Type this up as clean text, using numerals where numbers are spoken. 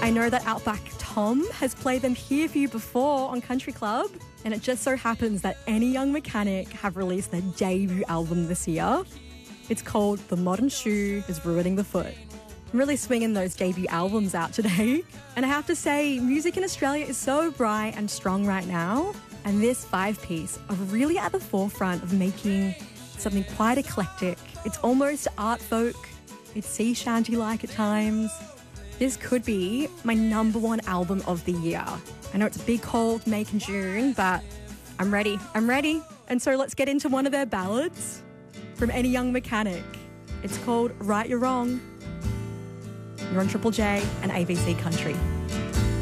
I know that Outback Tom has played them here for you before on Country Club, and it just so happens that Any Young Mechanic have released their debut album this year. It's called The Modern Shoe is Ruining the Foot. I'm really swinging those debut albums out today. And I have to say, music in Australia is so bright and strong right now. And this 5-piece are really at the forefront of making something quite eclectic. It's almost art folk. It's sea shanty-like at times. This could be my #1 album of the year. I know it's a big call to make in June, but I'm ready. And so let's get into one of their ballads from Any Young Mechanic. It's called Right Your Wrong. You're on Triple J and ABC Country.